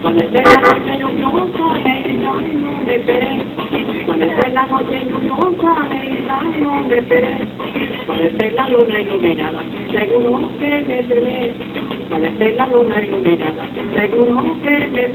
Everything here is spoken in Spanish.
Cuando esté la noche lluviosa, ella no me espere. Cuando esté la noche lluviosa, ella no me espere. Cuando esté la luna iluminada, seguro que me veré. Cuando esté la luna iluminada, seguro que me veré.